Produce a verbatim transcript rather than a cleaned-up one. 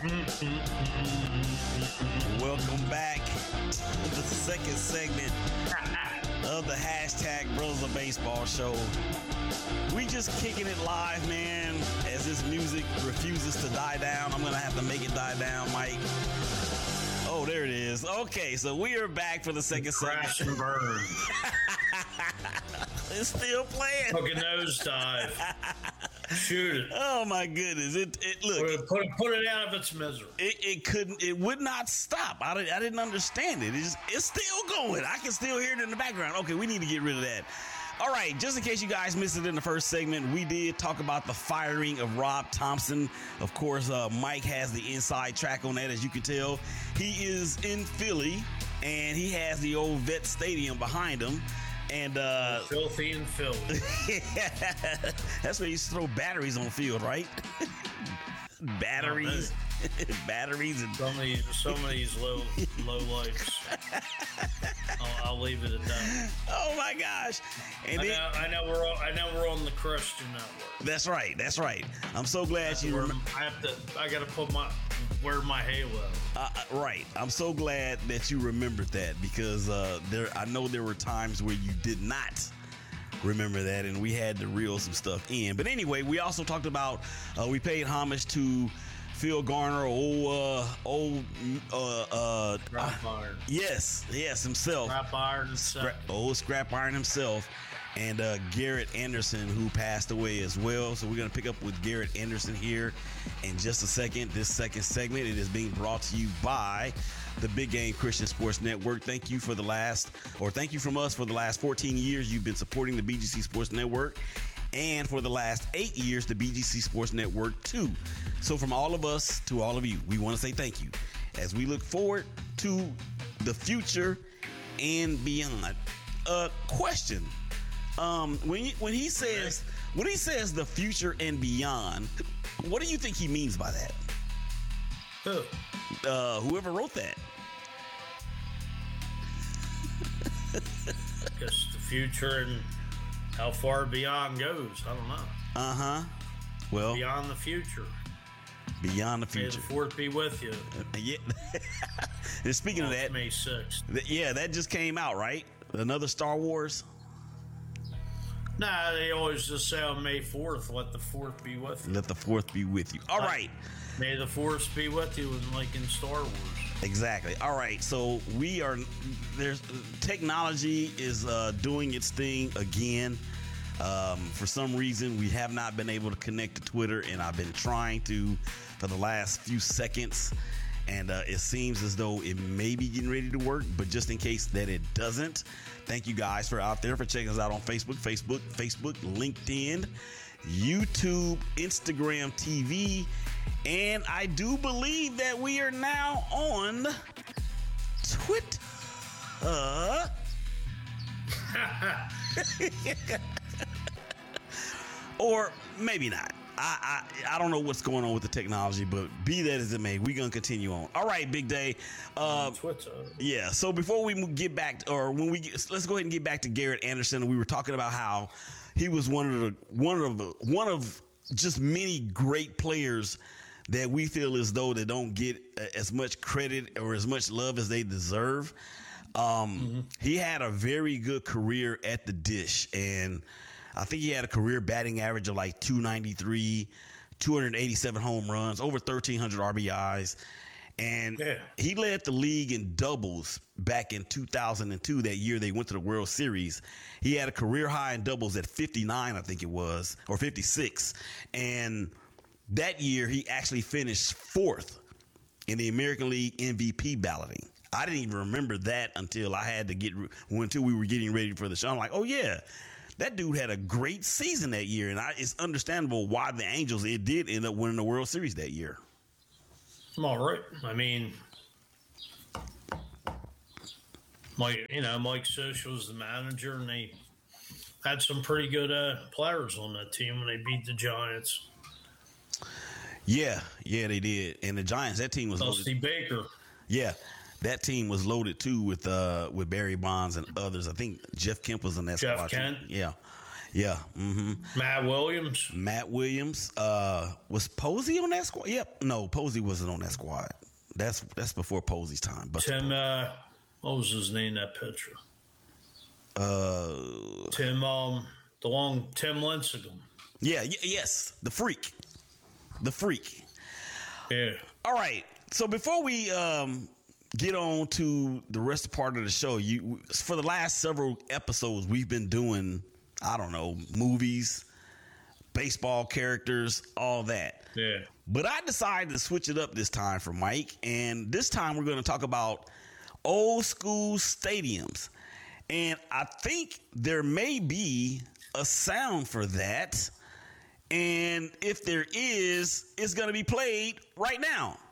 Welcome back to the second segment of the hashtag Brothers of Baseball show. We just kicking it live, man, as this music refuses to die down. I'm going to have to make it die down, Mike. Oh, there it is. Okay, so we are back for the second Crash segment. and burn. It's still playing. Hook a nosedive. Shoot it. Oh my goodness! It it look Put it, put it out of its misery. it, it couldn't it would not stop. I didn't, I didn't understand it. It's just, it's still going. I can still hear it in the background. Okay, we need to get rid of that. All right, just in case you guys missed it in the first segment, we did talk about the firing of Rob Thompson. Of course, uh, Mike has the inside track on that, as you can tell. He is in Philly, and he has the old Vet Stadium behind him. And uh, Filthy and filthy. That's where you used to throw batteries on the field, right? Batteries, oh, batteries, and some of these, some of these low, low lights. I'll, I'll leave it at that. Oh my gosh! And I, then, know, I know we're on, I know we're on the Christian Network. That's right. That's right. I'm so glad you. Rem- I have to. I got to put my wear my halo. Uh, right. I'm so glad that you remembered that, because uh, there. I know there were times where you did not remember that, and we had to reel some stuff in. But anyway, we also talked about uh, we paid homage to Phil Garner, old uh, old uh, uh, Scrap iron. Yes, yes, himself. Scrap iron himself. Scrap, old scrap iron himself. And uh, Garrett Anderson, who passed away as well. So we're going to pick up with Garrett Anderson here in just a second. This second segment, it is being brought to you by the Big Game Christian Sports Network. Thank you for the last, or thank you from us for the last fourteen years. You've been supporting the B G C Sports Network. And for the last eight years, the B G C Sports Network too. So from all of us to all of you, we want to say thank you as we look forward to the future and beyond. A uh, question. Um, when he, when he says when he says the future and beyond, what do you think he means by that? Who? Uh, whoever wrote that. Because the future and how far beyond goes, I don't know. Uh huh. Well, beyond the future. Beyond the May future. the fourth be with you. Uh, yeah. And speaking Well, of that, May sixth. th- yeah, that just came out, right? Another Star Wars. Nah, they always just say on May fourth, let the fourth be with you. Let the fourth be with you. All right. May the force be with you, and like in Star Wars. Exactly. All right. So we are, there's technology is uh, doing its thing again. Um, for some reason, we have not been able to connect to Twitter, and I've been trying to for the last few seconds. And uh, it seems as though it may be getting ready to work, but just in case that it doesn't, thank you guys for out there for checking us out on Facebook, Facebook, Facebook, LinkedIn, YouTube, Instagram T V, and I do believe that we are now on Twitter. Or maybe not. I, I I don't know what's going on with the technology, but be that as it may, we're going to continue on. All right, Big Day. Uh, Twitter. Yeah, so before we get back, to, or when we get, let's go ahead and get back to Garrett Anderson. We were talking about how he was one of the one of the, one of just many great players that we feel as though they don't get as much credit or as much love as they deserve. Um, mm-hmm. He had a very good career at the Dish, and I think he had a career batting average of like two ninety-three, two eighty-seven home runs, over thirteen hundred R B Is. And yeah. He led the league in doubles back in two thousand two, that year they went to the World Series. He had a career high in doubles at fifty-nine, I think it was, or fifty-six. And that year he actually finished fourth in the American League M V P balloting. I didn't even remember that until I had to get, until we were getting ready for the show. I'm like, oh yeah. That dude had a great season that year, and I, it's understandable why the Angels, it did end up winning the World Series that year. I'm all right. I mean, Mike, you know, Mike Social was the manager, and they had some pretty good uh, players on that team when they beat the Giants. Yeah, yeah, they did. And the Giants, that team was Dusty loaded. Baker. Yeah. That team was loaded too with uh with Barry Bonds and others. I think Jeff Kemp was in that Jeff squad. Kent. Yeah, Yeah. Mm-hmm. Matt Williams. Matt Williams. Uh, was Posey on that squad? Yep. No, Posey wasn't on that squad. That's that's before Posey's time. But Tim, uh, what was his name, that pitcher? Uh, Tim, um, the long Tim Lincecum. Yeah, y- yes, the freak. The freak. Yeah. All right. So before we um, get on to the rest part of the show, you for the last several episodes we've been doing, I don't know, movies, baseball characters, all that. Yeah. But I decided to switch it up this time for Mike, and this time we're going to talk about old school stadiums. And I think there may be a sound for that. And if there is, it's going to be played right now.